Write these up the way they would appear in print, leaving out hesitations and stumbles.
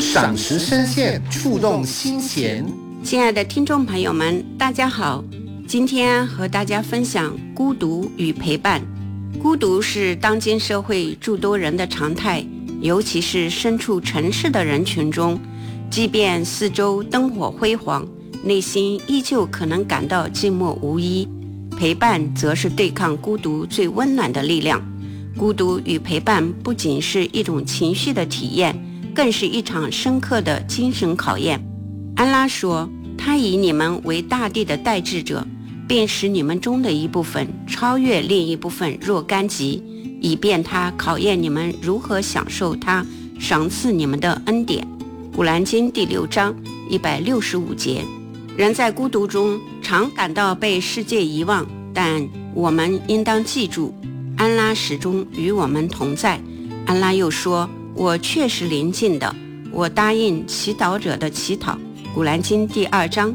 赏识深陷，触动心弦。 亲爱的听众朋友们，大家好，今天和大家分享孤独与陪伴。孤独是当今社会诸多人的常态，尤其是身处城市的人群中，即便四周灯火辉煌，内心依旧可能感到寂寞无依。陪伴则是对抗孤独最温暖的力量。孤独与陪伴不仅是一种情绪的体验，更是一场深刻的精神考验。安拉说，他以你们为大地的代志者，便使你们中的一部分超越另一部分若干级，以便他考验你们如何享受他赏赐你们的恩典。古兰经第6章165节。人在孤独中常感到被世界遗忘，但我们应当记住，安拉始终与我们同在。安拉又说，我确实临近的，我答应祈祷者的祈祷。古兰经第2章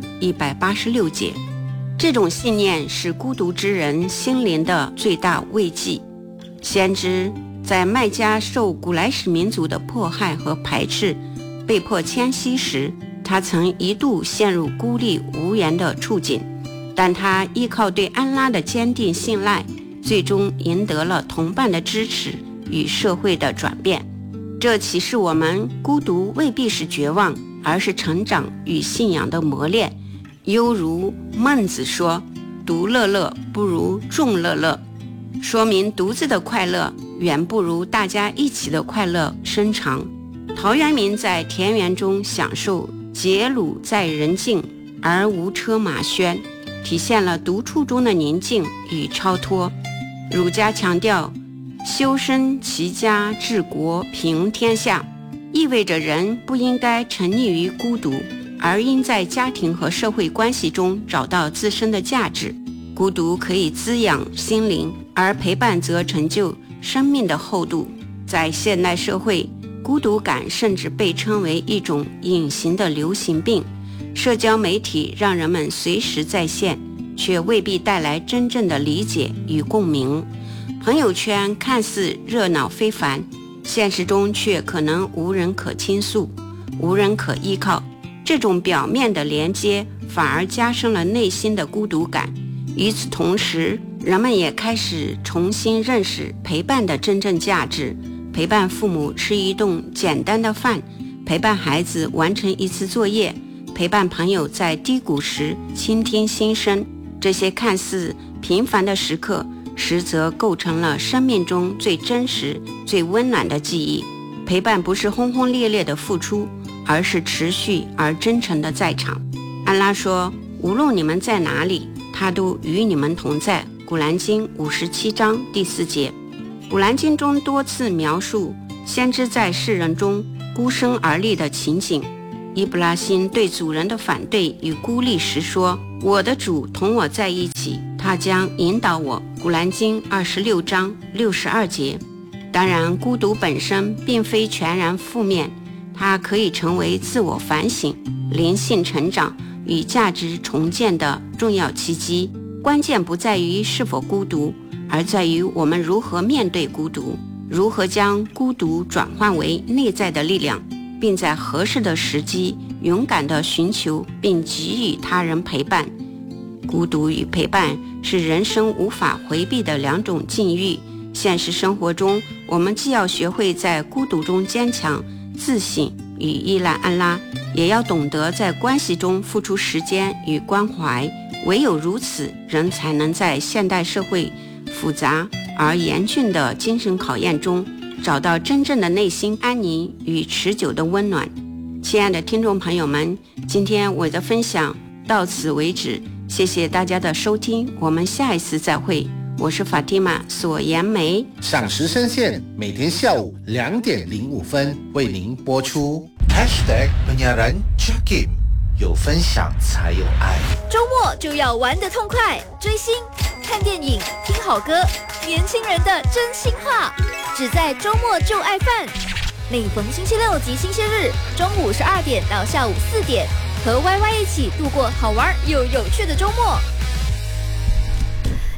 186节。这种信念是孤独之人心灵的最大慰藉。先知在麦加受古莱什民族的迫害和排斥，被迫迁徙时，他曾一度陷入孤立无援的处境，但他依靠对安拉的坚定信赖，最终赢得了同伴的支持与社会的转变。这启示我们，孤独未必是绝望，而是成长与信仰的磨练。犹如孟子说，独乐乐不如众乐乐，说明独自的快乐远不如大家一起的快乐深长。陶渊明在田园中享受结庐在人境而无车马喧，体现了独处中的宁静与超脱。儒家强调修身齐家治国平天下，意味着人不应该沉溺于孤独，而应在家庭和社会关系中找到自身的价值。孤独可以滋养心灵，而陪伴则成就生命的厚度。在现代社会，孤独感甚至被称为一种隐形的流行病。社交媒体让人们随时在线，却未必带来真正的理解与共鸣。朋友圈看似热闹非凡，现实中却可能无人可倾诉，无人可依靠。这种表面的连接反而加深了内心的孤独感。与此同时，人们也开始重新认识陪伴的真正价值。陪伴父母吃一顿简单的饭，陪伴孩子完成一次作业，陪伴朋友在低谷时倾听心声。这些看似平凡的时刻，实则构成了生命中最真实、最温暖的记忆。陪伴不是轰轰烈烈的付出，而是持续而真诚的在场。安拉说，无论你们在哪里，他都与你们同在。古兰经57章第4节。古兰经中多次描述先知在世人中孤身而立的情景。伊布拉辛对主人的反对与孤立时说，我的主同我在一起，他将引导我。古兰经26章62节。当然，孤独本身并非全然负面，它可以成为自我反省、灵性成长与价值重建的重要契机。关键不在于是否孤独，而在于我们如何面对孤独，如何将孤独转换为内在的力量，并在合适的时机勇敢地寻求并给予他人陪伴。孤独与陪伴是人生无法回避的两种境遇。现实生活中，我们既要学会在孤独中坚强、自信与依赖安拉，也要懂得在关系中付出时间与关怀。唯有如此，人才能在现代社会复杂而严峻的精神考验中，找到真正的内心安宁与持久的温暖。亲爱的听众朋友们，今天我的分享到此为止，谢谢大家的收听，我们下一次再会。我是法蒂玛索颜梅， 赏识深陷，每天下午2点05分为您播出。 #penyiaran Jakim， 有分享才有爱。 周末就要玩得痛快，追星、看电影、听好歌，年轻人的真心话，只在周末就爱饭。每逢星期六及星期日，中午12点到下午4点，和 YY 一起度过好玩又有趣的周末。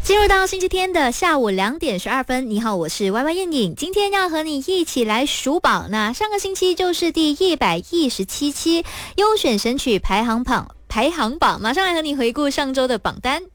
进入到星期天的下午2点12分，你好，我是歪歪燕颖，今天要和你一起来数榜。那上个星期就是第117期优选神曲排行榜，马上来和你回顾上周的榜单。